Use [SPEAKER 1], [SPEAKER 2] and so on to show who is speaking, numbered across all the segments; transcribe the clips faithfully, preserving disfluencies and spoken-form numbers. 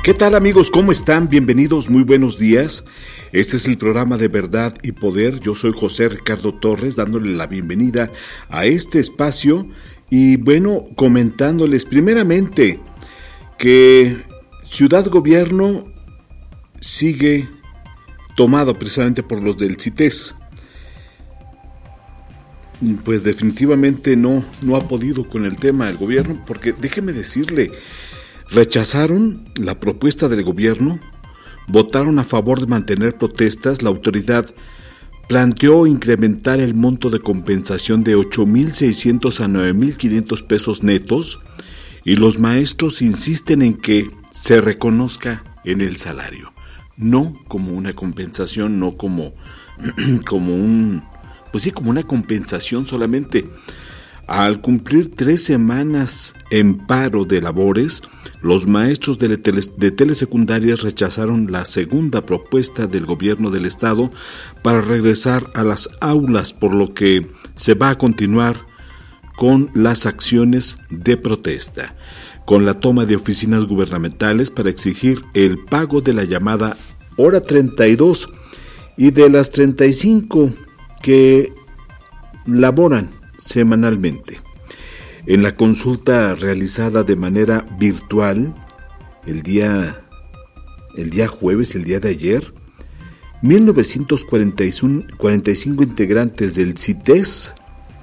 [SPEAKER 1] ¿Qué tal, amigos? ¿Cómo están? Bienvenidos, muy buenos días. Este es el programa de Verdad y Poder. Yo soy José Ricardo Torres, dándole la bienvenida a este espacio y, bueno, comentándoles primeramente que Ciudad Gobierno sigue tomado precisamente por los del CITES. Pues definitivamente no, no ha podido con el tema del gobierno, porque déjeme decirle, rechazaron la propuesta del gobierno, votaron a favor de mantener protestas. La autoridad planteó incrementar el monto de compensación de ocho mil seiscientos a nueve mil quinientos pesos netos y los maestros insisten en que se reconozca en el salario, no como una compensación, no como, como un, pues sí, como una compensación solamente. Al cumplir tres semanas en paro de labores, los maestros de, tele, de telesecundarias rechazaron la segunda propuesta del gobierno del estado para regresar a las aulas, por lo que se va a continuar con las acciones de protesta, con la toma de oficinas gubernamentales para exigir el pago de la llamada hora treinta y dos y de las treinta y cinco que laboran semanalmente. En la consulta realizada de manera virtual el día, el día jueves, el día de ayer, mil novecientos cuarenta y cinco integrantes del CITES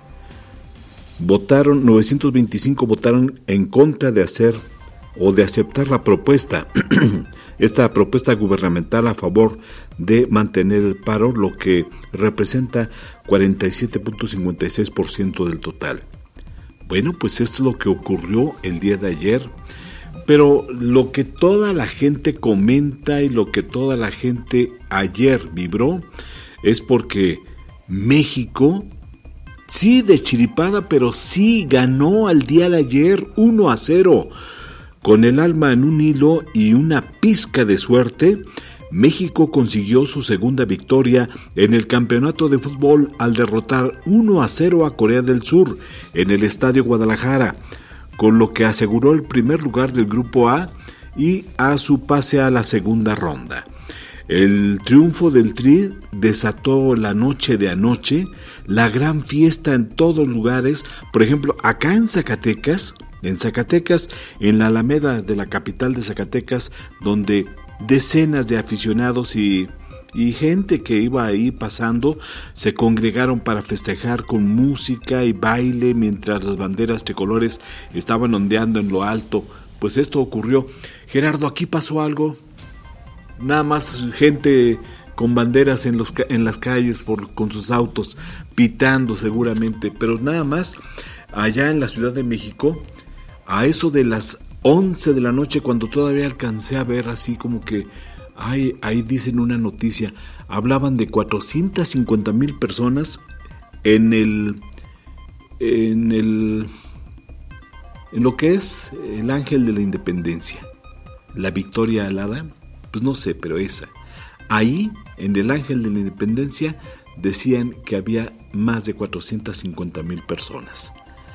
[SPEAKER 1] votaron, novecientos veinticinco votaron en contra de hacer o de aceptar la propuesta, esta propuesta gubernamental a favor de mantener el paro, lo que representa cuarenta y siete punto cincuenta y seis por ciento del total. Bueno, pues esto es lo que ocurrió el día de ayer, pero lo que toda la gente comenta y lo que toda la gente ayer vibró es porque México, sí de chiripada, pero sí ganó al día de ayer uno a cero. Con el alma en un hilo y una pizca de suerte, México consiguió su segunda victoria en el campeonato de fútbol al derrotar uno a cero a Corea del Sur en el Estadio Guadalajara, con lo que aseguró el primer lugar del Grupo A y a su pase a la segunda ronda. El triunfo del Tri desató la noche de anoche, la gran fiesta en todos lugares. Por ejemplo, acá en Zacatecas, en Zacatecas, en la Alameda de la capital de Zacatecas, donde decenas de aficionados y, y gente que iba ahí pasando se congregaron para festejar con música y baile mientras las banderas tricolores estaban ondeando en lo alto. Pues esto ocurrió. Gerardo, aquí pasó algo. Nada más gente con banderas en, los, en las calles por, con sus autos, pitando seguramente, pero nada más. Allá en la Ciudad de México, a eso de las once de la noche, cuando todavía alcancé a ver así como que, ay, ahí dicen una noticia, hablaban de cuatrocientas cincuenta mil personas en el, en el, en lo que es el Ángel de la Independencia, la Victoria Alada, pues no sé, pero esa, ahí en el Ángel de la Independencia decían que había más de cuatrocientas cincuenta mil personas.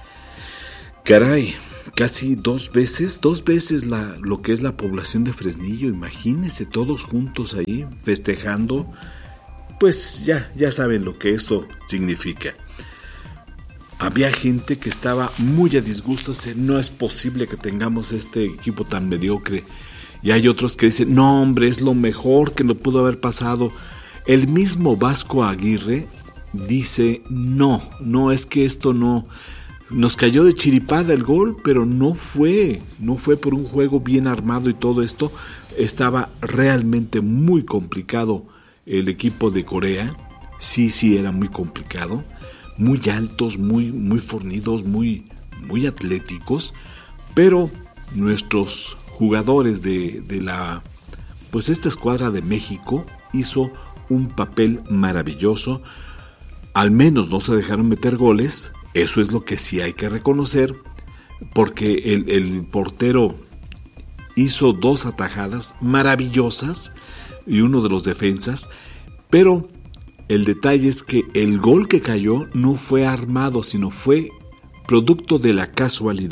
[SPEAKER 1] Caray, casi dos veces, dos veces la, lo que es la población de Fresnillo. Imagínense todos juntos ahí festejando. Pues ya, ya saben lo que eso significa. Había gente que estaba muy a disgusto. No es posible que tengamos este equipo tan mediocre. Y hay otros que dicen, no hombre, es lo mejor que nos pudo haber pasado. El mismo Vasco Aguirre dice, no, no, es que esto no... Nos cayó de chiripada el gol, pero no fue, no fue por un juego bien armado y todo esto. Estaba realmente muy complicado el equipo de Corea. Sí, sí, era muy complicado. Muy altos, muy, muy fornidos, muy, muy atléticos. Pero nuestros jugadores de, de la, pues esta escuadra de México hizo un papel maravilloso. Al menos no se dejaron meter goles. Eso es lo que sí hay que reconocer, porque el, el portero hizo dos atajadas maravillosas y uno de los defensas, pero el detalle es que el gol que cayó no fue armado, sino fue producto de la casualidad.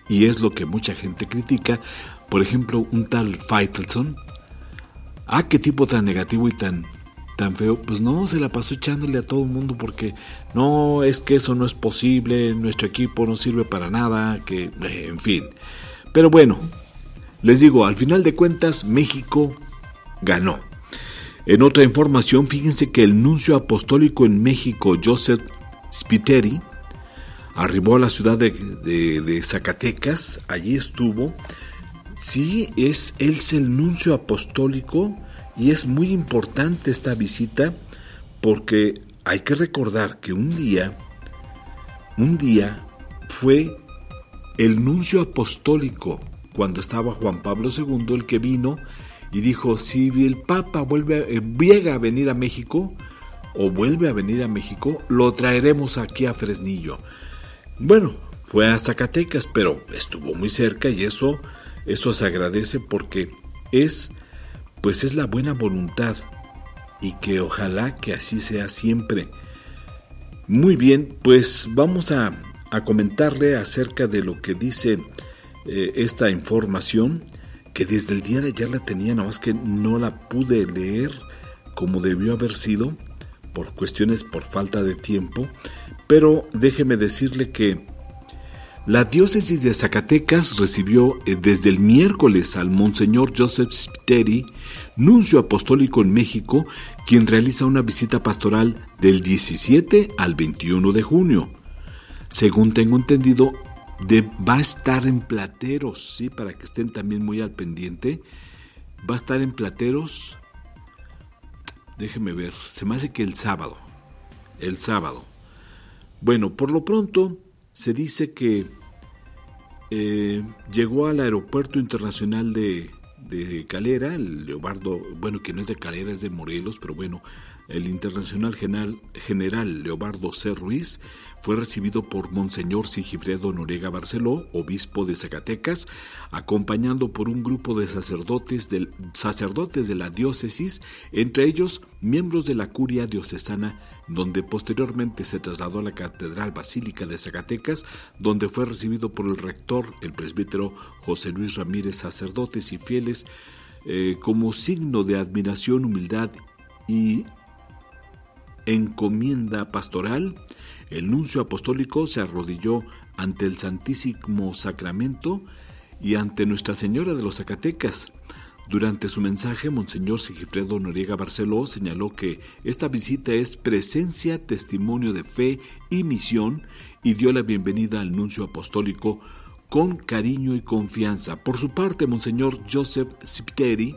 [SPEAKER 1] y es lo que mucha gente critica. Por ejemplo, un tal Faitelson, ah, qué tipo tan negativo y tan, tan feo, pues no, se la pasó echándole a todo el mundo porque no, es que eso no es posible, nuestro equipo no sirve para nada, que, en fin. Pero bueno, les digo, al final de cuentas, México ganó. En otra información, fíjense que el nuncio apostólico en México, Joseph Spiteri, arribó a la ciudad de, de, de Zacatecas, allí estuvo. Sí, es, él es el nuncio apostólico y es muy importante esta visita porque hay que recordar que un día, un día fue el nuncio apostólico cuando estaba Juan Pablo segundo el que vino y dijo, si el Papa vuelve a, eh, llega a venir a México o vuelve a venir a México, lo traeremos aquí a Fresnillo. Bueno, fue a Zacatecas, pero estuvo muy cerca y eso, eso se agradece porque es, pues es la buena voluntad y que ojalá que así sea siempre. Muy bien, pues vamos a, a comentarle acerca de lo que dice eh, esta información, que desde el día de ayer la tenía, nada más que no la pude leer como debió haber sido, por cuestiones, por falta de tiempo, pero déjeme decirle que la diócesis de Zacatecas recibió eh, desde el miércoles al Monseñor Joseph Spiteri, nuncio apostólico en México, quien realiza una visita pastoral del diecisiete al veintiuno de junio. Según tengo entendido, de, va a estar en Plateros, ¿sí? Para que estén también muy al pendiente. Va a estar en Plateros, déjeme ver, se me hace que el sábado, el sábado. Bueno, por lo pronto se dice que eh, llegó al aeropuerto internacional de, de Calera, el Leobardo, bueno, que no es de Calera, es de Morelos, pero bueno, el internacional general, general Leobardo C. Ruiz fue recibido por Monseñor Sigifredo Noriega Barceló, obispo de Zacatecas, acompañando por un grupo de sacerdotes, del, sacerdotes de la diócesis, entre ellos miembros de la curia diocesana, donde posteriormente se trasladó a la Catedral Basílica de Zacatecas, donde fue recibido por el rector, el presbítero José Luis Ramírez, sacerdotes y fieles, eh, como signo de admiración, humildad y encomienda pastoral. El nuncio apostólico se arrodilló ante el Santísimo Sacramento y ante Nuestra Señora de los Zacatecas. Durante su mensaje, Monseñor Sigifredo Noriega Barceló señaló que esta visita es presencia, testimonio de fe y misión y dio la bienvenida al nuncio apostólico con cariño y confianza. Por su parte, Monseñor Joseph Spiteri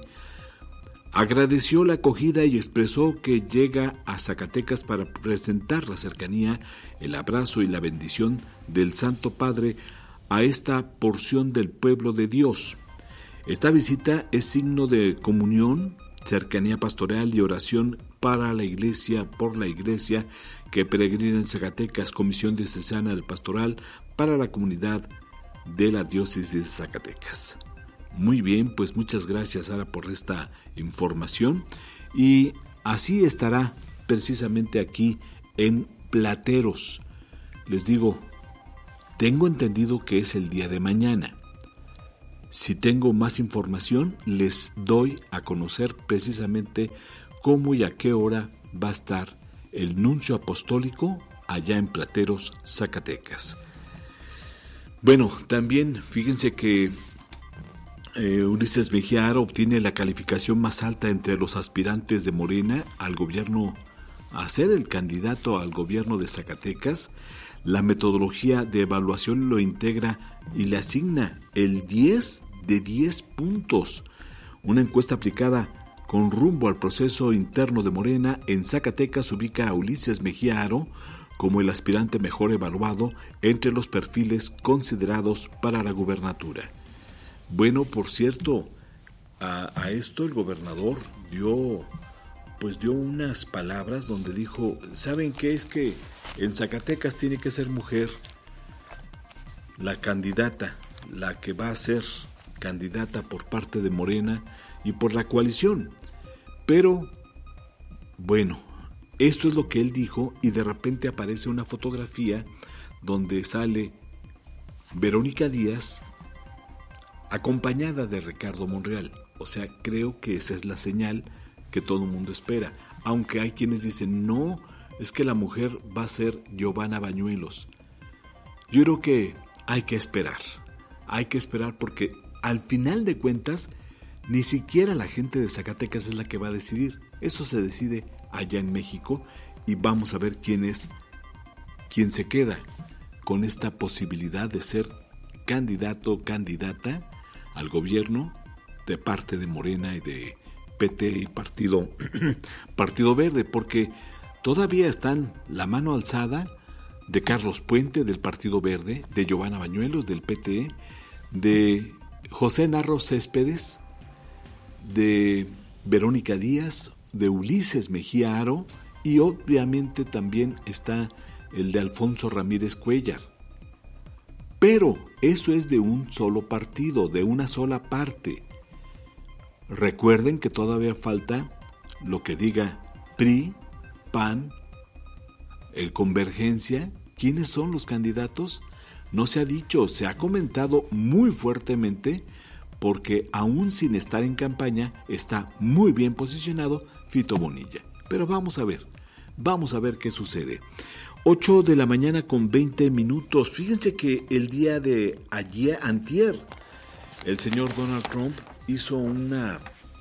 [SPEAKER 1] agradeció la acogida y expresó que llega a Zacatecas para presentar la cercanía, el abrazo y la bendición del Santo Padre a esta porción del pueblo de Dios. Esta visita es signo de comunión, cercanía pastoral y oración para la Iglesia, por la Iglesia que peregrina en Zacatecas, Comisión Diocesana del Pastoral para la comunidad de la Diócesis de Zacatecas. Muy bien, pues muchas gracias, Sara, por esta información y así estará precisamente aquí en Plateros. Les digo, tengo entendido que es el día de mañana. Si tengo más información, les doy a conocer precisamente cómo y a qué hora va a estar el nuncio apostólico allá en Plateros, Zacatecas. Bueno, también fíjense que Eh, Ulises Mejía Aro obtiene la calificación más alta entre los aspirantes de Morena al gobierno, a ser el candidato al gobierno de Zacatecas. La metodología de evaluación lo integra y le asigna el diez de diez puntos. Una encuesta aplicada con rumbo al proceso interno de Morena en Zacatecas ubica a Ulises Mejía Aro como el aspirante mejor evaluado entre los perfiles considerados para la gubernatura. Bueno, por cierto, a, a esto el gobernador dio, pues dio unas palabras donde dijo, ¿saben qué? Es que en Zacatecas tiene que ser mujer la candidata, la que va a ser candidata por parte de Morena y por la coalición. Pero, bueno, esto es lo que él dijo y de repente aparece una fotografía donde sale Verónica Díaz, acompañada de Ricardo Monreal. O sea, creo que esa es la señal que todo el mundo espera. Aunque hay quienes dicen, no, es que la mujer va a ser Giovanna Bañuelos. Yo creo que hay que esperar. Hay que esperar porque al final de cuentas, ni siquiera la gente de Zacatecas es la que va a decidir. Eso se decide allá en México y vamos a ver quién es, quién se queda con esta posibilidad de ser candidato o candidata al gobierno de parte de Morena y de P T y Partido, Partido Verde, porque todavía están la mano alzada de Carlos Puente del Partido Verde, de Giovanna Bañuelos del P T, de José Narro Céspedes, de Verónica Díaz, de Ulises Mejía Aro y obviamente también está el de Alfonso Ramírez Cuéllar. Pero eso es de un solo partido, de una sola parte. Recuerden que todavía falta lo que diga P R I, P A N, el Convergencia. ¿Quiénes son los candidatos? No se ha dicho, se ha comentado muy fuertemente porque aún sin estar en campaña está muy bien posicionado Fito Bonilla. Pero vamos a ver, vamos a ver qué sucede. ocho de la mañana con veinte minutos. Fíjense que el día de ayer, antier, el señor Donald Trump hizo una...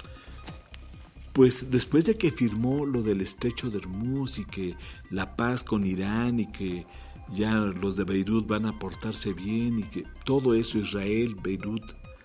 [SPEAKER 1] Pues después de que firmó lo del Estrecho de Hormuz y que la paz con Irán y que ya los de Beirut van a portarse bien y que todo eso, Israel, Beirut,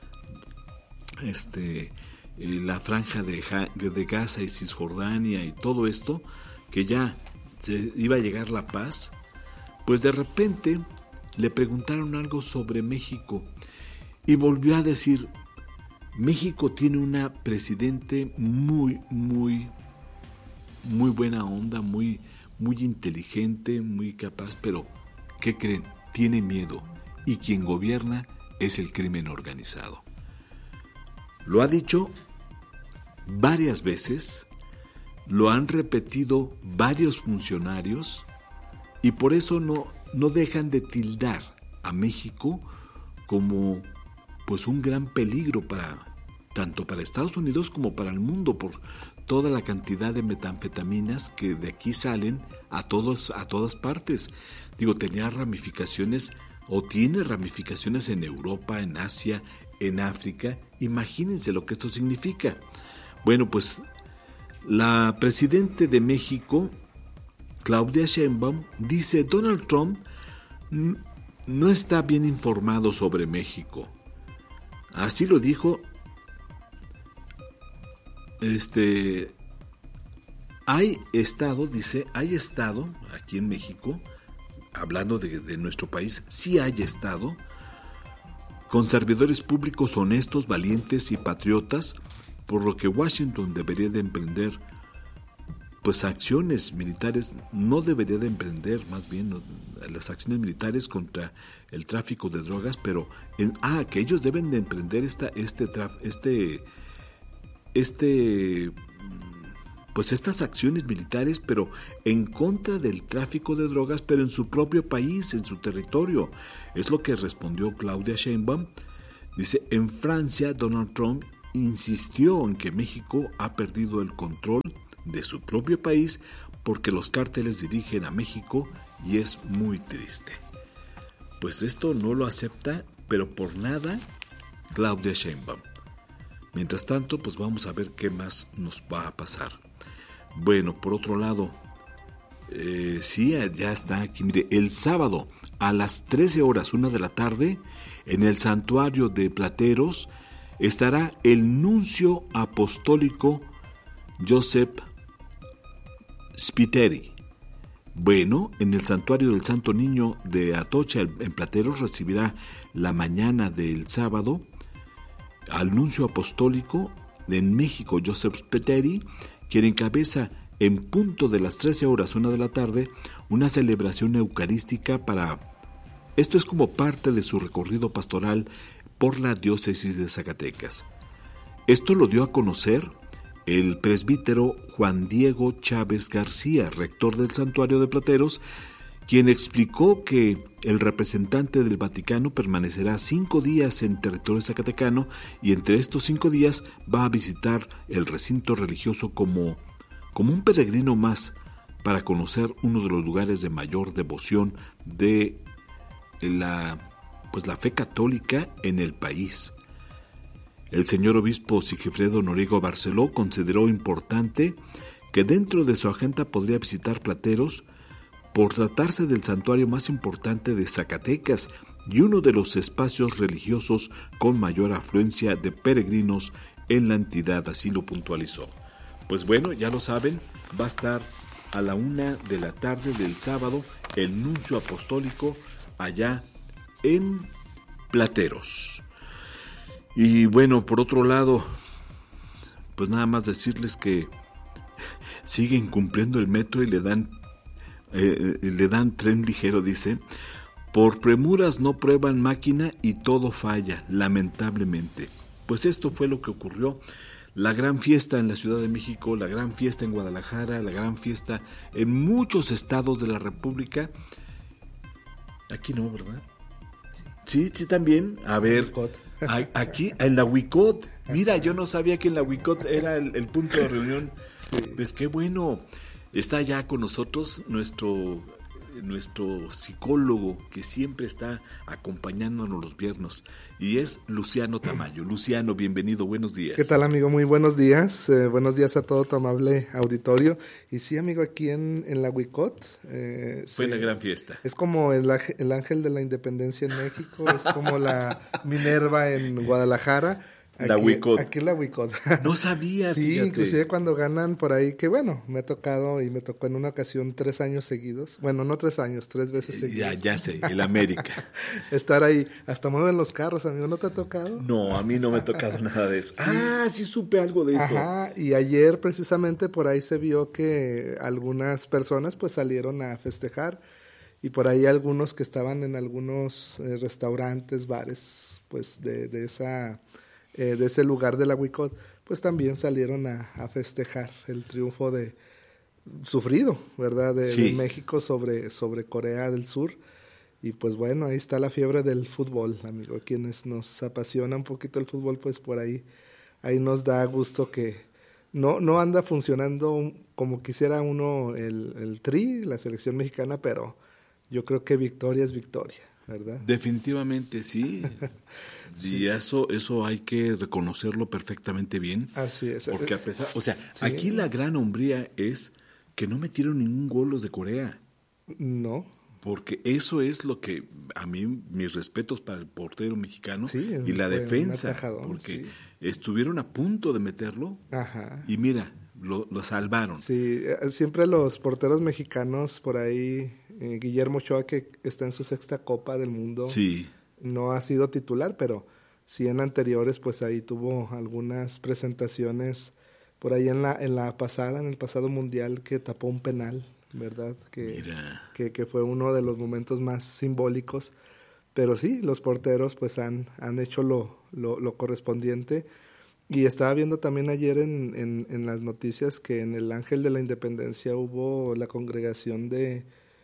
[SPEAKER 1] este, eh, la franja de, de Gaza y Cisjordania y todo esto, que ya se iba a llegar la paz, pues de repente le preguntaron algo sobre México y volvió a decir: México tiene una presidente muy, muy, muy buena onda, muy, muy inteligente, muy capaz, pero ¿qué creen? Tiene miedo y quien gobierna es el crimen organizado. Lo ha dicho varias veces, lo han repetido varios funcionarios y por eso no, no dejan de tildar a México como pues un gran peligro para tanto para Estados Unidos como para el mundo por toda la cantidad de metanfetaminas que de aquí salen a todos a todas partes. Digo, tenía ramificaciones o tiene ramificaciones en Europa, en Asia, en África. Imagínense lo que esto significa. Bueno, pues la presidenta de México, Claudia Sheinbaum, dice: Donald Trump no está bien informado sobre México. Así lo dijo. Este, hay estado, dice, hay estado aquí en México, hablando de, de nuestro país, sí hay estado con servidores públicos honestos, valientes y patriotas, por lo que Washington debería de emprender pues acciones militares, no debería de emprender más bien no, las acciones militares contra el tráfico de drogas, pero en, ah, que ellos deben de emprender esta, este, traf, este, este, pues estas acciones militares, pero en contra del tráfico de drogas, pero en su propio país, en su territorio. Es lo que respondió Claudia Sheinbaum. Dice: en Francia, Donald Trump insistió en que México ha perdido el control de su propio país porque los cárteles dirigen a México y es muy triste. Pues esto no lo acepta, pero por nada, Claudia Sheinbaum. Mientras tanto, pues vamos a ver qué más nos va a pasar. Bueno, por otro lado, eh, sí, ya está aquí, mire, el sábado a las trece horas, una de la tarde, en el santuario de Plateros, estará el nuncio apostólico Joseph Spiteri. Bueno, en el santuario del Santo Niño de Atocha, en Plateros, recibirá la mañana del sábado al nuncio apostólico en México, Joseph Spiteri, quien encabeza en punto de las trece horas, una de la tarde, una celebración eucarística para... Esto es como parte de su recorrido pastoral por la diócesis de Zacatecas. Esto lo dio a conocer el presbítero Juan Diego Chávez García, rector del santuario de Plateros, quien explicó que el representante del Vaticano permanecerá cinco días en territorio zacatecano y entre estos cinco días va a visitar el recinto religioso como, como un peregrino más para conocer uno de los lugares de mayor devoción de la, pues la fe católica en el país. El señor obispo Sigifredo Noriego Barceló consideró importante que dentro de su agenda podría visitar Plateros por tratarse del santuario más importante de Zacatecas y uno de los espacios religiosos con mayor afluencia de peregrinos en la entidad, así lo puntualizó. Pues bueno, ya lo saben, va a estar a la una de la tarde del sábado el nuncio apostólico allá en Plateros. Y bueno, por otro lado, pues nada más decirles que siguen cumpliendo el metro y le dan eh, le dan tren ligero, dice. Por premuras no prueban máquina y todo falla, lamentablemente. Pues esto fue lo que ocurrió. La gran fiesta en la Ciudad de México, la gran fiesta en Guadalajara, la gran fiesta en muchos estados de la República. Aquí no, ¿verdad? Sí, sí también. A ver, aquí en la Huicot. Mira, yo no sabía que en la Huicot era el, el punto de reunión. Sí. Pues qué bueno. Está ya con nosotros nuestro, nuestro psicólogo que siempre está acompañándonos los viernes y es Luciano Tamayo. Luciano, bienvenido, buenos días.
[SPEAKER 2] ¿Qué tal, amigo? Muy buenos días. Eh, buenos días a todo tu amable auditorio. Y sí, amigo, aquí en, en la Huicot.
[SPEAKER 1] Eh, Fue una gran fiesta.
[SPEAKER 2] Es como el, el ángel de la independencia en México, es como la Minerva en Guadalajara. Aquí,
[SPEAKER 1] la Huicot.
[SPEAKER 2] Aquí la Huicot.
[SPEAKER 1] No sabía,
[SPEAKER 2] sí,
[SPEAKER 1] fíjate.
[SPEAKER 2] Inclusive cuando ganan por ahí, que bueno, me ha tocado y me tocó en una ocasión tres años seguidos. Bueno, no tres años, tres veces seguidos.
[SPEAKER 1] Ya, ya sé, el América.
[SPEAKER 2] Estar ahí, hasta mueven los carros, amigo, ¿no te ha tocado?
[SPEAKER 1] No, a mí no me ha tocado nada de eso. Sí. Ah, sí supe algo de eso.
[SPEAKER 2] Ajá, y ayer precisamente por ahí se vio que algunas personas pues salieron a festejar y por ahí algunos que estaban en algunos eh, restaurantes, bares, pues de, de esa... Eh, de ese lugar de la Huicot, pues también salieron a, a festejar el triunfo de sufrido, ¿verdad? De, sí. de México sobre, sobre Corea del Sur. Y pues bueno, ahí está la fiebre del fútbol, amigo. Quienes nos apasiona un poquito el fútbol, pues por ahí, ahí nos da gusto que no, no anda funcionando como quisiera uno el, el Tri, la selección mexicana, pero yo creo que victoria es victoria, ¿verdad?
[SPEAKER 1] Definitivamente sí. Sí. Y eso, eso hay que reconocerlo perfectamente bien.
[SPEAKER 2] Así es.
[SPEAKER 1] Porque a pesar, o sea, sí. Aquí la gran hombría es que no metieron ningún gol los de Corea.
[SPEAKER 2] No.
[SPEAKER 1] Porque eso es lo que, a mí, mis respetos para el portero mexicano
[SPEAKER 2] sí,
[SPEAKER 1] y la defensa.
[SPEAKER 2] Atajadón,
[SPEAKER 1] porque
[SPEAKER 2] sí.
[SPEAKER 1] estuvieron a punto de meterlo.
[SPEAKER 2] Ajá.
[SPEAKER 1] Y mira, lo, lo salvaron.
[SPEAKER 2] Sí, siempre los porteros mexicanos por ahí, eh, Guillermo Ochoa, que está en su sexta Copa del Mundo.
[SPEAKER 1] Sí.
[SPEAKER 2] No ha sido titular, pero sí en anteriores, pues ahí tuvo algunas presentaciones por ahí en la en la pasada, en el pasado mundial, que tapó un penal, ¿verdad? Que,
[SPEAKER 1] Mira.
[SPEAKER 2] que, que fue uno de los momentos más simbólicos. Pero sí, los porteros pues han, han hecho lo, lo, lo correspondiente. Y estaba viendo también ayer en, en, en las noticias que en el Ángel de la Independencia hubo la congregación de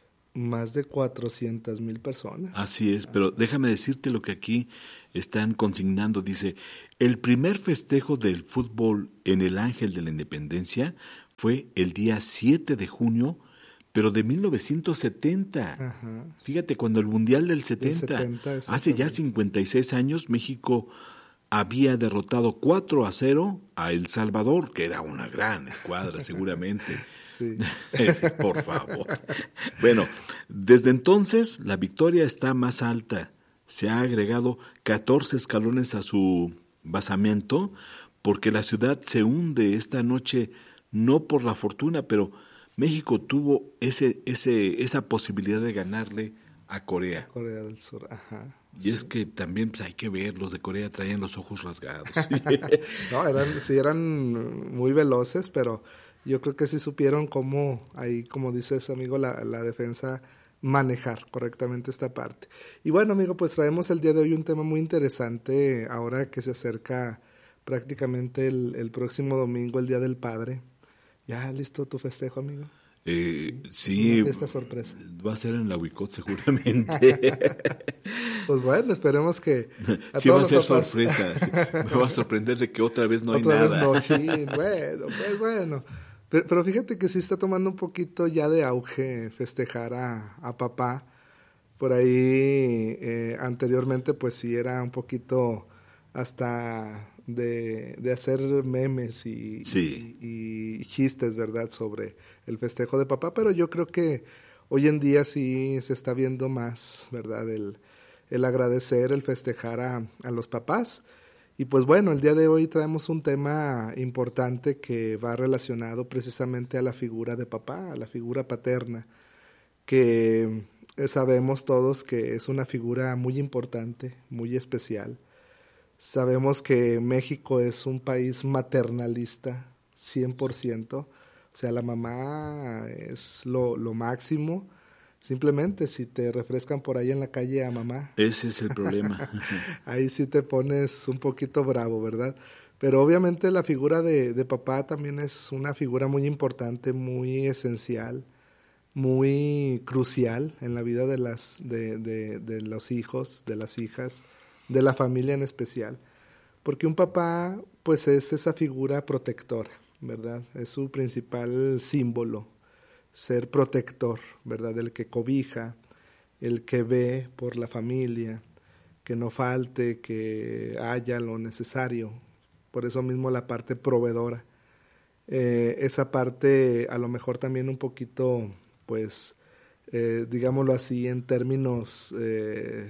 [SPEAKER 2] más de cuatrocientas mil personas.
[SPEAKER 1] Así es, pero déjame decirte lo que aquí están consignando. Dice, el primer festejo del fútbol en el Ángel de la Independencia fue el día siete de junio, pero de mil novecientos setenta.
[SPEAKER 2] Ajá.
[SPEAKER 1] Fíjate, cuando el Mundial del setenta,
[SPEAKER 2] el setenta
[SPEAKER 1] hace ya cincuenta y seis años, México había derrotado cuatro a cero a El Salvador, que era una gran escuadra seguramente.
[SPEAKER 2] Sí.
[SPEAKER 1] Por favor. Bueno, desde entonces la victoria está más alta. Se ha agregado catorce escalones a su basamento porque la ciudad se hunde esta noche no por la fortuna, pero México tuvo ese, ese, esa posibilidad de ganarle a Corea.
[SPEAKER 2] Corea del Sur, ajá.
[SPEAKER 1] Y sí. Es que también pues, hay que ver, los de Corea traían los ojos rasgados.
[SPEAKER 2] No, eran, sí eran muy veloces, pero yo creo que sí supieron cómo, ahí como dices, amigo, la, la defensa manejar correctamente esta parte. Y bueno, amigo, pues traemos el día de hoy un tema muy interesante, ahora que se acerca prácticamente el, el próximo domingo, el Día del Padre. ¿Ya listo tu festejo, amigo?
[SPEAKER 1] Eh, sí,
[SPEAKER 2] sí es una fiesta sorpresa.
[SPEAKER 1] Va a ser en la Huicot seguramente.
[SPEAKER 2] Pues bueno, esperemos que
[SPEAKER 1] a sí, todos va a ser papás... sorpresa. Sí. Me va a sorprender de que otra vez no hay
[SPEAKER 2] otra
[SPEAKER 1] nada.
[SPEAKER 2] Vez no, sí, bueno, pues bueno. Pero, pero fíjate que sí está tomando un poquito ya de auge festejar a, a papá. Por ahí eh, anteriormente pues sí era un poquito hasta de, de hacer memes y,
[SPEAKER 1] sí.
[SPEAKER 2] y, y chistes, ¿verdad?, sobre el festejo de papá, pero yo creo que hoy en día sí se está viendo más, ¿verdad?, el, el agradecer, el festejar a, a los papás. Y pues bueno, el día de hoy traemos un tema importante que va relacionado precisamente a la figura de papá, a la figura paterna, que sabemos todos que es una figura muy importante, muy especial. Sabemos que México es un país maternalista, cien por ciento. O sea, la mamá es lo, lo máximo. Simplemente si te refrescan por ahí en la calle a mamá.
[SPEAKER 1] Ese es el problema.
[SPEAKER 2] Ahí sí te pones un poquito bravo, ¿verdad? Pero obviamente la figura de, de papá también es una figura muy importante, muy esencial, muy crucial en la vida de, las, de, de, de los hijos, de las hijas, de la familia en especial. Porque un papá, pues es esa figura protectora, ¿verdad? Es su principal símbolo, ser protector, ¿verdad? El que cobija, el que ve por la familia, que no falte, que haya lo necesario. Por eso mismo la parte proveedora. Eh, esa parte a lo mejor también un poquito, pues, eh, digámoslo así, en términos eh,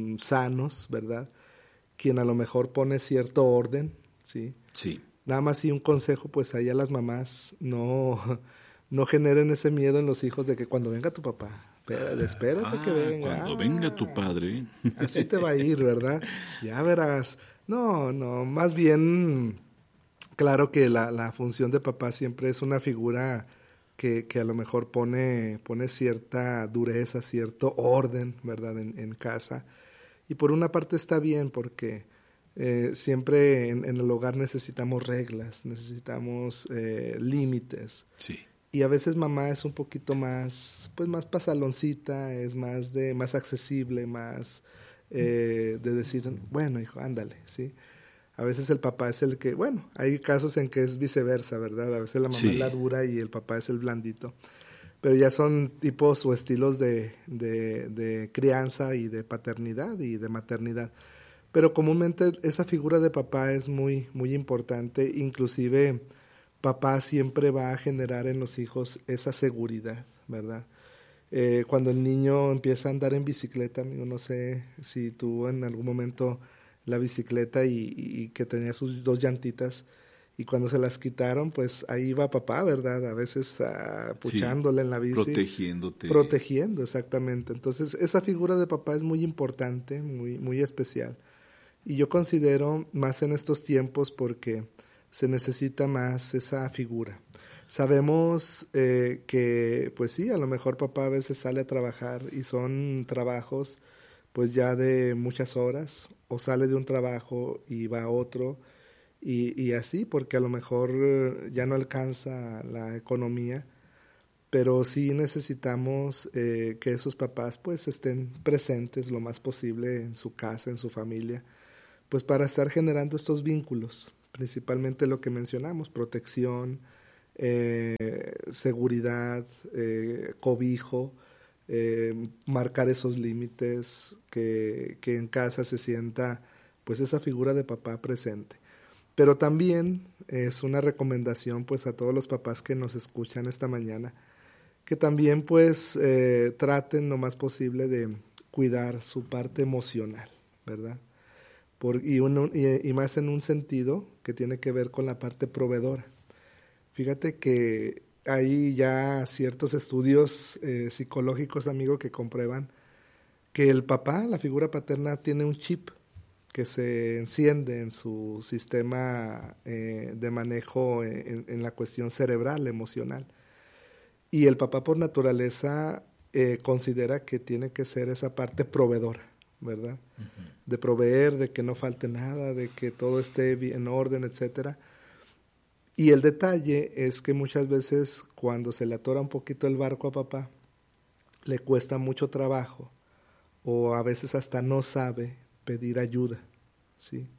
[SPEAKER 2] sanos, ¿verdad? Quien a lo mejor pone cierto orden, ¿sí?
[SPEAKER 1] Sí.
[SPEAKER 2] Nada más sí un consejo, pues allá las mamás no, no generen ese miedo en los hijos de que cuando venga tu papá, espérate, espérate
[SPEAKER 1] ah,
[SPEAKER 2] que venga.
[SPEAKER 1] Cuando
[SPEAKER 2] ah,
[SPEAKER 1] venga tu padre.
[SPEAKER 2] Así te va a ir, ¿verdad? Ya verás. No, no, más bien, claro que la, la función de papá siempre es una figura que, que a lo mejor pone, pone cierta dureza, cierto orden, ¿verdad? En, en casa. Y por una parte está bien porque eh, siempre en, en el hogar necesitamos reglas, necesitamos eh, límites.
[SPEAKER 1] Sí.
[SPEAKER 2] Y a veces mamá es un poquito más, pues más pasaloncita, es más de más accesible, más eh, de decir, bueno, hijo, ándale, ¿sí? A veces el papá es el que, bueno, hay casos en que es viceversa, ¿verdad? A veces la mamá sí. es la dura y el papá es el blandito. Pero ya son tipos o estilos de, de, de crianza y de paternidad y de maternidad. Pero comúnmente esa figura de papá es muy, muy importante. Inclusive papá siempre va a generar en los hijos esa seguridad, ¿verdad? Eh, cuando el niño empieza a andar en bicicleta, amigo, no sé si tuvo en algún momento la bicicleta y, y que tenía sus dos llantitas, y cuando se las quitaron, pues ahí va papá, ¿verdad? A veces uh, puchándole sí, en la bici.
[SPEAKER 1] Protegiéndote.
[SPEAKER 2] Protegiendo, exactamente. Entonces, esa figura de papá es muy importante, muy, muy especial. Y yo considero más en estos tiempos porque se necesita más esa figura. Sabemos eh, que, pues sí, a lo mejor papá a veces sale a trabajar y son trabajos pues ya de muchas horas, o sale de un trabajo y va a otro, y, y así, porque a lo mejor ya no alcanza la economía, pero sí necesitamos eh, que esos papás pues estén presentes lo más posible en su casa, en su familia, pues para estar generando estos vínculos, principalmente lo que mencionamos, protección, eh, seguridad, eh, cobijo, eh, marcar esos límites, que, que en casa se sienta pues esa figura de papá presente. Pero también es una recomendación pues a todos los papás que nos escuchan esta mañana, que también pues eh, traten lo más posible de cuidar su parte emocional, ¿verdad? Por, y, uno, y, y más en un sentido que tiene que ver con la parte proveedora. Fíjate que hay ya ciertos estudios eh, psicológicos, amigo, que comprueban que el papá, la figura paterna, tiene un chip que se enciende en su sistema eh, de manejo en, en la cuestión cerebral, emocional. Y el papá por naturaleza eh, considera que tiene que ser esa parte proveedora, ¿verdad? Uh-huh. De proveer, de que no falte nada, de que todo esté en orden, etcétera. Y el detalle es que muchas veces cuando se le atora un poquito el barco a papá, le cuesta mucho trabajo o a veces hasta no sabe pedir ayuda, ¿sí?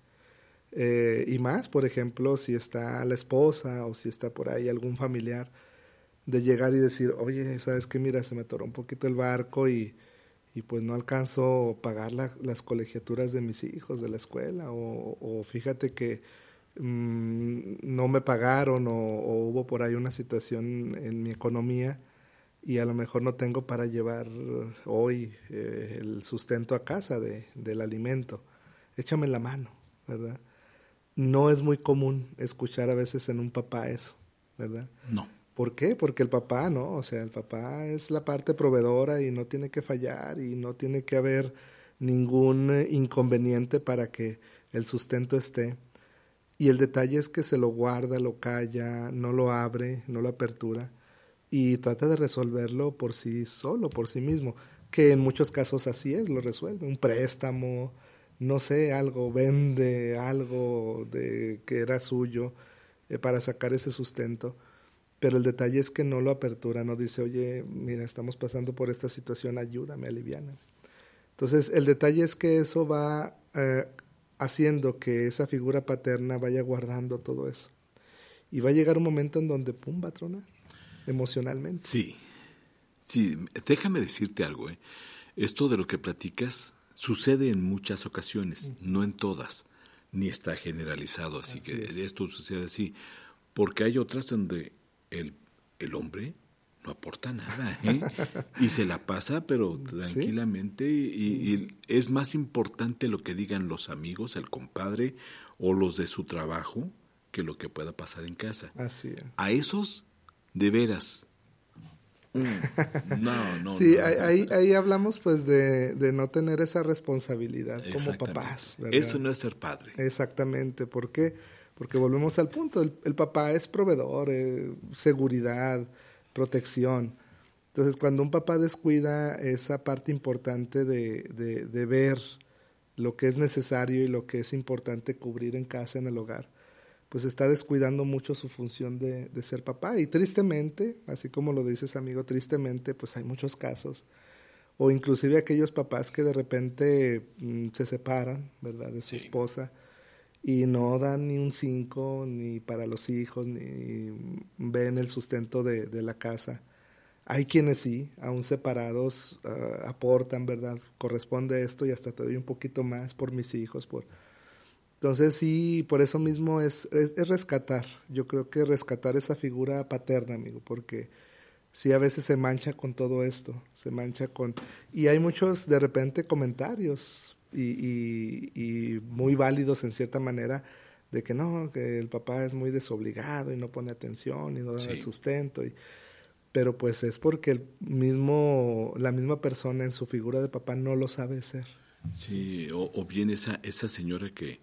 [SPEAKER 2] Eh, y más, por ejemplo, si está la esposa o si está por ahí algún familiar, de llegar y decir, oye, ¿sabes qué? Mira, se me atoró un poquito el barco y, y pues no alcanzo a pagar la, las colegiaturas de mis hijos de la escuela, o, o fíjate que mmm, no me pagaron o, o hubo por ahí una situación en mi economía y a lo mejor no tengo para llevar hoy eh, el sustento a casa de, del alimento. Échame la mano, ¿verdad? No es muy común escuchar a veces en un papá eso, ¿verdad?
[SPEAKER 1] No.
[SPEAKER 2] ¿Por qué? Porque el papá, ¿no? O sea, el papá es la parte proveedora y no tiene que fallar y no tiene que haber ningún inconveniente para que el sustento esté. Y el detalle es que se lo guarda, lo calla, no lo abre, no lo apertura y trata de resolverlo por sí solo, por sí mismo, que en muchos casos así es, lo resuelve. Un préstamo, no sé, algo, vende algo de que era suyo eh, para sacar ese sustento. Pero el detalle es que no lo apertura, no dice, oye, mira, estamos pasando por esta situación, ayúdame, aliviana. Entonces, el detalle es que eso va eh, haciendo que esa figura paterna vaya guardando todo eso. Y va a llegar un momento en donde, pum, va a tronar, emocionalmente.
[SPEAKER 1] Sí, sí, déjame decirte algo, ¿eh? Esto de lo que platicas sucede en muchas ocasiones, uh-huh. no en todas, ni está generalizado, así, así que es. Esto sucede así, porque hay otras donde El, el hombre no aporta nada, ¿eh? Y se la pasa, pero tranquilamente. ¿Sí? Y, y es más importante lo que digan los amigos, el compadre o los de su trabajo, que lo que pueda pasar en casa.
[SPEAKER 2] Así es.
[SPEAKER 1] A esos, de veras. Mm, no, no.
[SPEAKER 2] Sí,
[SPEAKER 1] no,
[SPEAKER 2] ahí,
[SPEAKER 1] no.
[SPEAKER 2] ahí hablamos pues de, de no tener esa responsabilidad como papás, ¿verdad?
[SPEAKER 1] Eso no es ser padre.
[SPEAKER 2] Exactamente. ¿Por qué? Porque volvemos al punto, el, el papá es proveedor, eh, seguridad, protección. Entonces, cuando un papá descuida esa parte importante de, de, de ver lo que es necesario y lo que es importante cubrir en casa, en el hogar, pues está descuidando mucho su función de, de ser papá. Y tristemente, así como lo dices, amigo, tristemente, pues hay muchos casos. O inclusive aquellos papás que de repente mmm, se separan, ¿verdad?, de su sí. esposa, y no dan ni un cinco ni para los hijos, ni ven el sustento de, de la casa. Hay quienes sí, aún separados, uh, aportan, ¿verdad? Corresponde esto y hasta te doy un poquito más por mis hijos. Por... Entonces sí, por eso mismo es, es, es rescatar. Yo creo que rescatar esa figura paterna, amigo, porque sí a veces se mancha con todo esto, se mancha con... Y hay muchos de repente comentarios Y, y, y muy válidos en cierta manera de que no, que el papá es muy desobligado y no pone atención y no da sí. el sustento y, pero pues es porque el mismo la misma persona en su figura de papá no lo sabe ser.
[SPEAKER 1] Sí, o, o bien esa esa señora que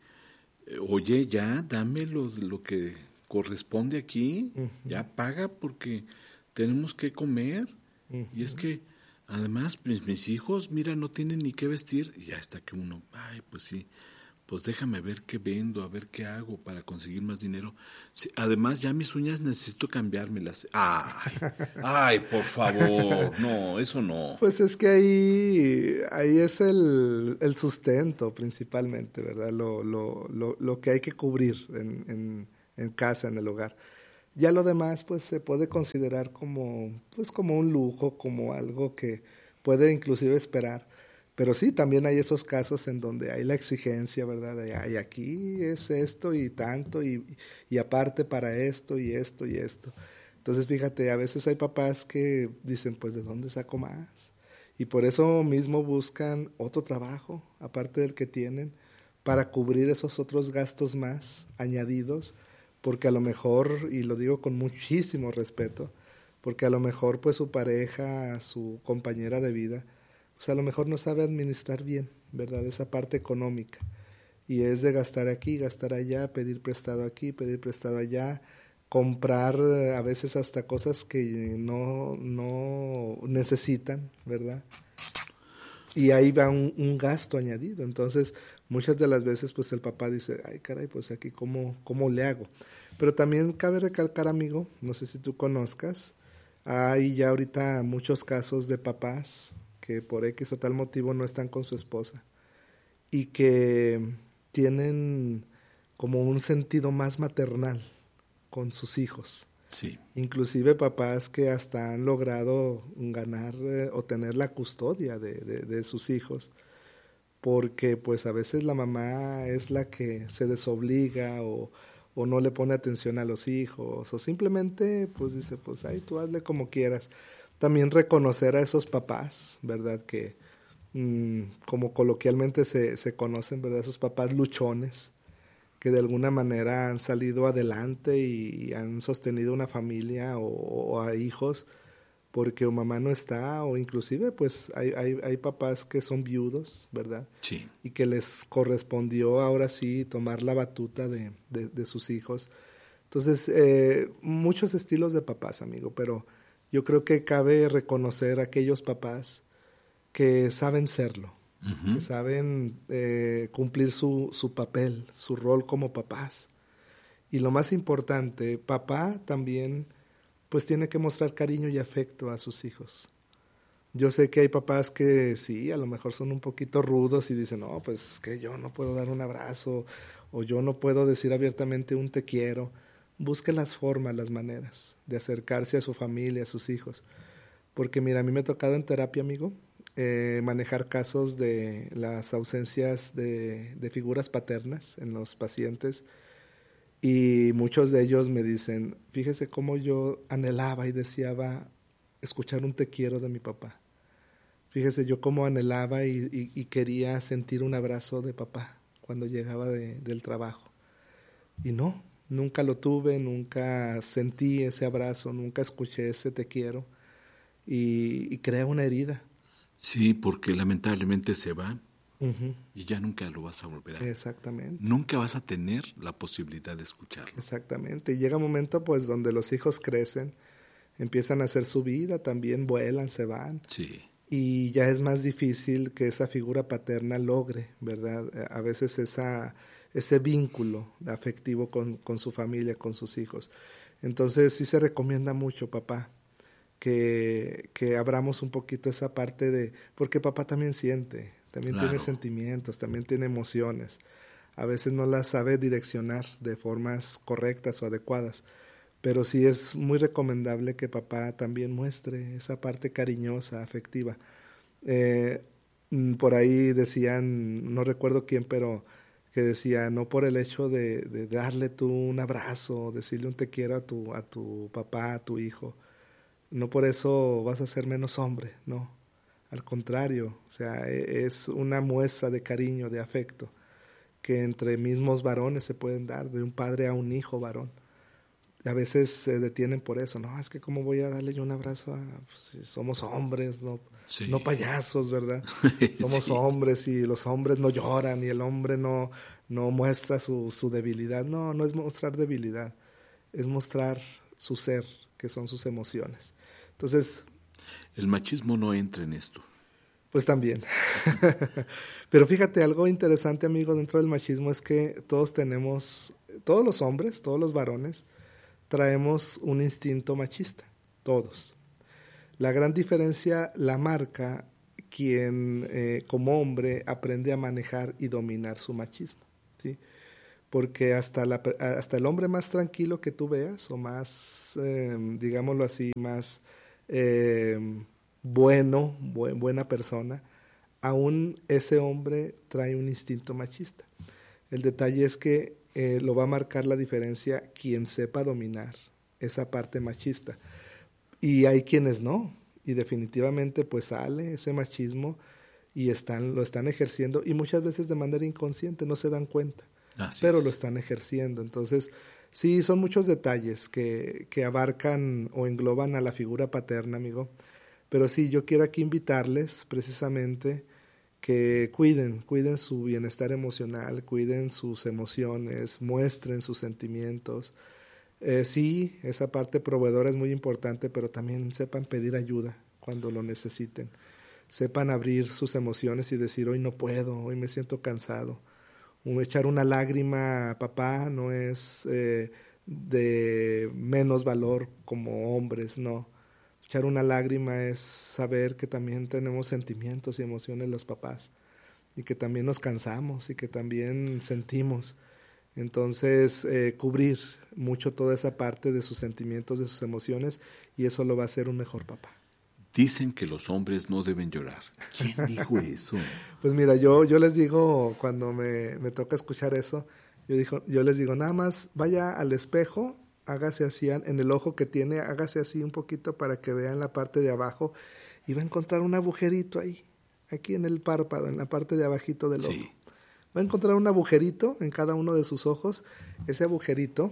[SPEAKER 1] oye, ya dame lo, lo que corresponde aquí, uh-huh. ya paga porque tenemos que comer uh-huh. y es que además, mis, mis hijos, mira, no tienen ni qué vestir. Y ya está que uno, ay, pues sí, pues déjame ver qué vendo, a ver qué hago para conseguir más dinero. Sí, además, ya mis uñas necesito cambiármelas. Ay, ay, por favor, no, eso no.
[SPEAKER 2] Pues es que ahí, ahí es el, el sustento principalmente, ¿verdad? Lo, lo, lo, lo que hay que cubrir en, en, en casa, en el hogar. Ya lo demás pues se puede considerar como pues como un lujo, como algo que puede inclusive esperar. Pero sí, también hay esos casos en donde hay la exigencia, ¿verdad? De, ay, aquí es esto y tanto y, y aparte para esto y esto y esto. Entonces, fíjate, a veces hay papás que dicen, pues, ¿de dónde saco más? Y por eso mismo buscan otro trabajo, aparte del que tienen, para cubrir esos otros gastos más añadidos, porque a lo mejor, y lo digo con muchísimo respeto, porque a lo mejor pues su pareja, su compañera de vida, pues a lo mejor no sabe administrar bien, ¿verdad? Esa parte económica. Y es de gastar aquí, gastar allá, pedir prestado aquí, pedir prestado allá, comprar a veces hasta cosas que no, no necesitan, ¿verdad? Y ahí va un, un gasto añadido. Entonces, muchas de las veces pues el papá dice, ay caray, pues aquí cómo, cómo le hago. Pero también cabe recalcar, amigo, no sé si tú conozcas, hay ya ahorita muchos casos de papás que por X o tal motivo no están con su esposa y que tienen como un sentido más maternal con sus hijos.
[SPEAKER 1] Sí.
[SPEAKER 2] Inclusive papás que hasta han logrado ganar eh, o tener la custodia de, de, de sus hijos, porque pues a veces la mamá es la que se desobliga o, o no le pone atención a los hijos, o simplemente pues dice, pues ay, tú hazle como quieras. También reconocer a esos papás, ¿verdad? Que mmm, como coloquialmente se, se conocen, ¿verdad? Esos papás luchones, que de alguna manera han salido adelante y, y han sostenido una familia o, o a hijos porque o mamá no está, o inclusive pues hay, hay, hay papás que son viudos, ¿verdad?
[SPEAKER 1] Sí.
[SPEAKER 2] Y que les correspondió ahora sí tomar la batuta de, de, de sus hijos. Entonces, eh, muchos estilos de papás, amigo, pero yo creo que cabe reconocer a aquellos papás que saben serlo, uh-huh. que saben eh, cumplir su, su papel, su rol como papás. Y lo más importante, papá también pues tiene que mostrar cariño y afecto a sus hijos. Yo sé que hay papás que sí, a lo mejor son un poquito rudos y dicen, no, pues que yo no puedo dar un abrazo o yo no puedo decir abiertamente un te quiero. Busque las formas, las maneras de acercarse a su familia, a sus hijos. Porque mira, a mí me ha tocado en terapia, amigo, eh, manejar casos de las ausencias de, de figuras paternas en los pacientes. Y muchos de ellos me dicen, fíjese cómo yo anhelaba y deseaba escuchar un te quiero de mi papá. Fíjese yo cómo anhelaba y, y, y quería sentir un abrazo de papá cuando llegaba de, del trabajo. Y no, nunca lo tuve, nunca sentí ese abrazo, nunca escuché ese te quiero. Y, y crea una herida.
[SPEAKER 1] Sí, porque lamentablemente se va.
[SPEAKER 2] Uh-huh.
[SPEAKER 1] Y ya nunca lo vas a volver a ver.
[SPEAKER 2] Exactamente.
[SPEAKER 1] Nunca vas a tener la posibilidad de escucharlo.
[SPEAKER 2] Exactamente. Y llega un momento pues donde los hijos crecen, empiezan a hacer su vida, también vuelan, se van.
[SPEAKER 1] Sí.
[SPEAKER 2] Y ya es más difícil que esa figura paterna logre, ¿verdad? A veces esa, ese vínculo afectivo con, con su familia, con sus hijos. Entonces sí se recomienda mucho, papá, que, que abramos un poquito esa parte de... Porque papá también siente, también claro. tiene sentimientos, también tiene emociones. A veces no las sabe direccionar de formas correctas o adecuadas, pero sí es muy recomendable que papá también muestre esa parte cariñosa, afectiva. Eh, por ahí decían, no recuerdo quién, pero que decía, no por el hecho de, de darle tú un abrazo, decirle un te quiero a tu, a tu papá, a tu hijo, no por eso vas a ser menos hombre, no. Al contrario, o sea, es una muestra de cariño, de afecto, que entre mismos varones se pueden dar, de un padre a un hijo varón. Y a veces se detienen por eso, no, es que cómo voy a darle yo un abrazo a, pues, si somos hombres, no, sí. no payasos, ¿verdad? Somos sí. hombres y los hombres no lloran y el hombre no, no muestra su, su debilidad. No, no es mostrar debilidad, es mostrar su ser, que son sus emociones. Entonces...
[SPEAKER 1] El machismo no entra en esto.
[SPEAKER 2] Pues también. Pero fíjate, algo interesante, amigo, dentro del machismo es que todos tenemos, todos los hombres, todos los varones, traemos un instinto machista, todos. La gran diferencia la marca quien eh, como hombre aprende a manejar y dominar su machismo, ¿sí? Porque hasta, la, hasta el hombre más tranquilo que tú veas, o más, eh, digámoslo así, más... Eh, bueno, bu- buena persona, aún ese hombre trae un instinto machista. El detalle es que eh, lo va a marcar la diferencia quien sepa dominar esa parte machista. Y hay quienes no, y definitivamente pues sale ese machismo y están, lo están ejerciendo, y muchas veces de manera inconsciente, no se dan cuenta, Así pero es. Lo están ejerciendo. Entonces, sí, son muchos detalles que, que abarcan o engloban a la figura paterna, amigo. Pero sí, yo quiero aquí invitarles precisamente que cuiden, cuiden su bienestar emocional, cuiden sus emociones, muestren sus sentimientos. Eh, sí, esa parte proveedora es muy importante, pero también sepan pedir ayuda cuando lo necesiten. Sepan abrir sus emociones y decir, hoy no puedo, hoy me siento cansado. echar una lágrima a papá no es eh, de menos valor como hombres, no. Echar una lágrima es saber que también tenemos sentimientos y emociones los papás, y que también nos cansamos y que también sentimos. Entonces, eh, cubrir mucho toda esa parte de sus sentimientos, de sus emociones, y eso lo va a hacer un mejor papá.
[SPEAKER 1] Dicen que los hombres no deben llorar. ¿Quién dijo eso?
[SPEAKER 2] Pues mira, yo, yo les digo, cuando me, me toca escuchar eso, yo, digo, yo les digo, nada más vaya al espejo, hágase así en el ojo que tiene, hágase así un poquito para que vean la parte de abajo, y va a encontrar un agujerito ahí, aquí en el párpado, en la parte de abajito del
[SPEAKER 1] sí.
[SPEAKER 2] ojo. Va a encontrar un agujerito en cada uno de sus ojos. Ese agujerito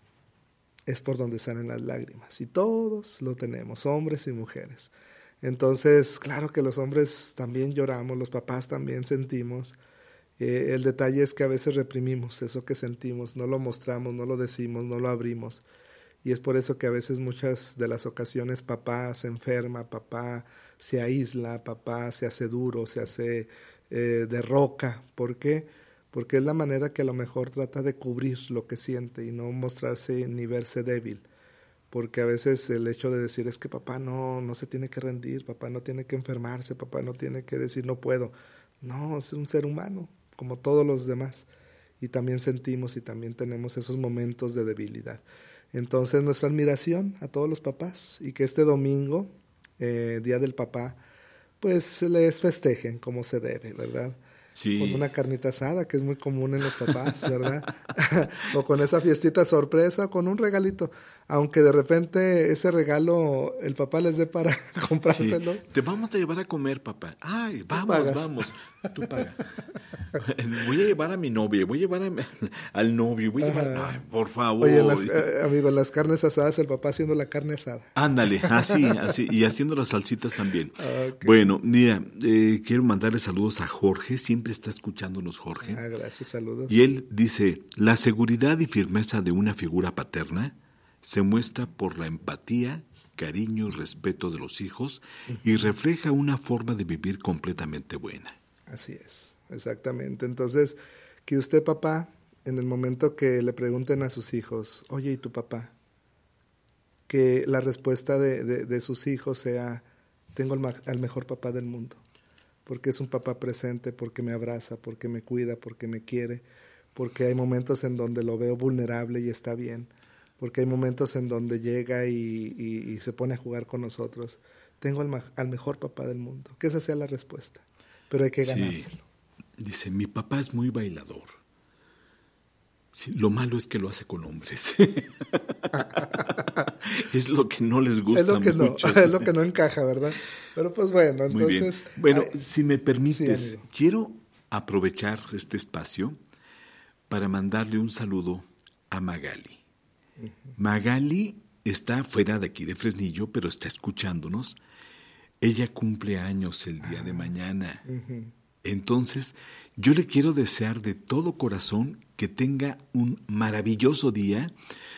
[SPEAKER 2] es por donde salen las lágrimas. Y todos lo tenemos, hombres y mujeres. Entonces, claro que los hombres también lloramos, los papás también sentimos. Eh, el detalle es que a veces reprimimos eso que sentimos, no lo mostramos, no lo decimos, no lo abrimos. Y es por eso que a veces muchas de las ocasiones papá se enferma, papá se aísla, papá se hace duro, se hace eh, de roca. ¿Por qué? Porque es la manera que a lo mejor trata de cubrir lo que siente y no mostrarse ni verse débil. Porque a veces el hecho de decir es que papá no, no se tiene que rendir, papá no tiene que enfermarse, papá no tiene que decir no puedo. No, es un ser humano, como todos los demás. Y también sentimos y también tenemos esos momentos de debilidad. Entonces, nuestra admiración a todos los papás, y que este domingo, eh, Día del Papá, pues les festejen como se debe, ¿verdad?
[SPEAKER 1] Sí.
[SPEAKER 2] Con una carnita asada, que es muy común en los papás, ¿verdad? O con esa fiestita sorpresa, con un regalito. Aunque de repente ese regalo el papá les dé para comprárselo.
[SPEAKER 1] Sí. Te vamos a llevar a comer, papá. Ay, vamos, vamos. Tú pagas. Voy a llevar a mi novia, voy a llevar a mi, al novio, voy a llevar... Ay, por favor.
[SPEAKER 2] Oye, en las, eh, amigo, en las carnes asadas, el papá haciendo la carne asada.
[SPEAKER 1] Ándale, así, así, y haciendo las salsitas también.
[SPEAKER 2] Okay.
[SPEAKER 1] Bueno, mira, eh, quiero mandarle saludos a Jorge, siempre está escuchándonos Jorge.
[SPEAKER 2] Ah, gracias, saludos.
[SPEAKER 1] Y él dice, la seguridad y firmeza de una figura paterna se muestra por la empatía, cariño y respeto de los hijos, uh-huh, y refleja una forma de vivir completamente buena.
[SPEAKER 2] Así es, exactamente. Entonces, que usted, papá, en el momento que le pregunten a sus hijos, oye, ¿y tu papá? Que la respuesta de, de, de sus hijos sea, tengo al, ma- al mejor papá del mundo, porque es un papá presente, porque me abraza, porque me cuida, porque me quiere, porque hay momentos en donde lo veo vulnerable y está bien, porque hay momentos en donde llega y, y, y se pone a jugar con nosotros. Tengo al, ma- al mejor papá del mundo. Que esa sea la respuesta, pero hay que ganárselo.
[SPEAKER 1] Sí. Dice, mi papá es muy bailador. Sí, lo malo es que lo hace con hombres. Es lo que no les gusta
[SPEAKER 2] es lo que
[SPEAKER 1] mucho.
[SPEAKER 2] No, es lo que no encaja, ¿verdad? Pero pues bueno, entonces...
[SPEAKER 1] Muy bien. Bueno,
[SPEAKER 2] ay,
[SPEAKER 1] si me permites,
[SPEAKER 2] sí,
[SPEAKER 1] quiero aprovechar este espacio para mandarle un saludo a Magali. Uh-huh. Magali está fuera de aquí de Fresnillo, pero está escuchándonos. Ella cumple años el día ah, de mañana. Uh-huh. Entonces, yo le quiero desear de todo corazón que tenga un maravilloso día,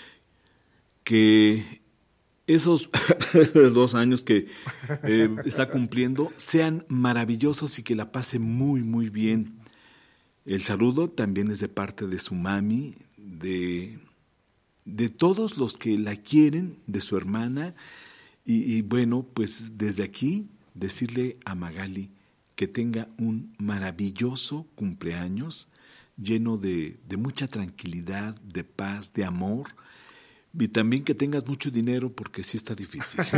[SPEAKER 1] que esos dos años que eh, está cumpliendo sean maravillosos y que la pase muy, muy bien. El saludo también es de parte de su mami, de, de todos los que la quieren, de su hermana. Y, y bueno, pues desde aquí decirle a Magali que tenga un maravilloso cumpleaños lleno de, de mucha tranquilidad, de paz, de amor, y también que tengas mucho dinero porque sí está difícil.